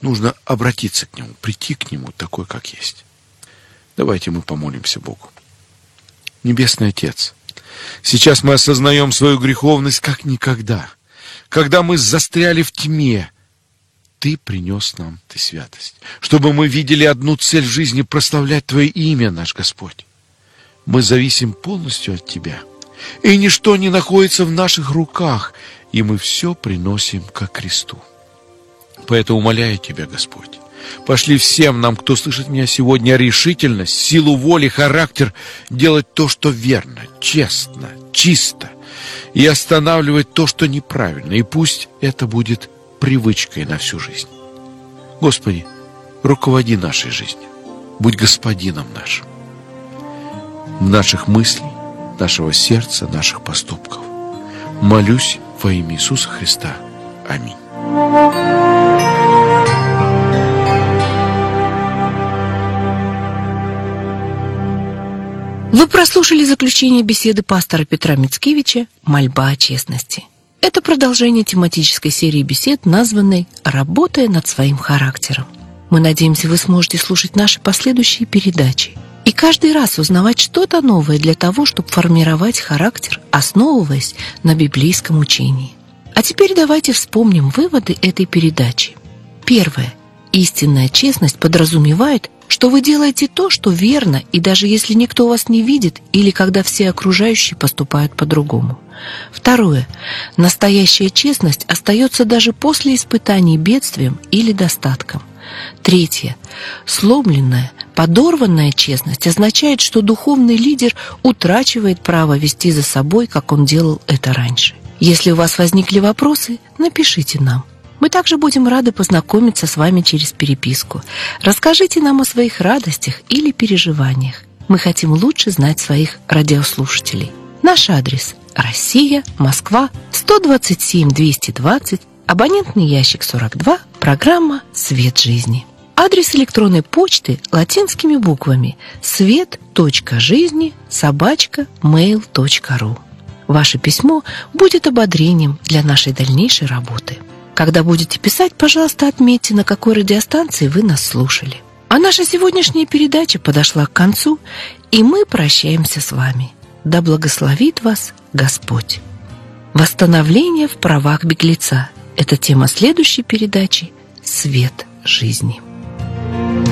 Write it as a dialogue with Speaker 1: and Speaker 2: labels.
Speaker 1: Нужно обратиться к Нему, прийти к Нему такой, как есть. Давайте мы помолимся Богу. Небесный Отец, сейчас мы осознаем свою греховность как никогда. Когда мы застряли в тьме, Ты принес нам Ты святость, чтобы мы видели одну цель в жизни — прославлять Твое имя, наш Господь. Мы зависим полностью от Тебя, и ничто не находится в наших руках, и мы все приносим ко кресту. Поэтому умоляю Тебя, Господь, пошли всем нам, кто слышит меня сегодня, решительность, силу воли, характер делать то, что верно, честно, чисто, и останавливать то, что неправильно, и пусть это будет привычкой на всю жизнь. Господи, руководи нашей жизнью, будь господином нашим, наших мыслей, нашего сердца, наших поступков. Молюсь во имя Иисуса Христа. Аминь.
Speaker 2: Вы прослушали заключение беседы пастора Петра Мицкевича «Мольба о честности». Это продолжение тематической серии бесед, названной «Работая над своим характером». Мы надеемся, вы сможете слушать наши последующие передачи и каждый раз узнавать что-то новое для того, чтобы формировать характер, основываясь на библейском учении. А теперь давайте вспомним выводы этой передачи. Первое. Истинная честность подразумевает, что вы делаете то, что верно, и даже если никто вас не видит или когда все окружающие поступают по-другому. Второе. Настоящая честность остается даже после испытаний бедствием или достатком. Третье. Сломленная, подорванная честность означает, что духовный лидер утрачивает право вести за собой, как он делал это раньше. Если у вас возникли вопросы, напишите нам. Мы также будем рады познакомиться с вами через переписку. Расскажите нам о своих радостях или переживаниях. Мы хотим лучше знать своих радиослушателей. Наш адрес: Россия, Москва, 127 220, абонентный ящик 42, программа «Свет жизни». Адрес электронной почты латинскими буквами: свет.жизни@mail.ru. Ваше письмо будет ободрением для нашей дальнейшей работы. Когда будете писать, пожалуйста, отметьте, на какой радиостанции вы нас слушали. А наша сегодняшняя передача подошла к концу, и мы прощаемся с вами. Да благословит вас Господь. Восстановление в правах беглеца – это тема следующей передачи «Свет жизни».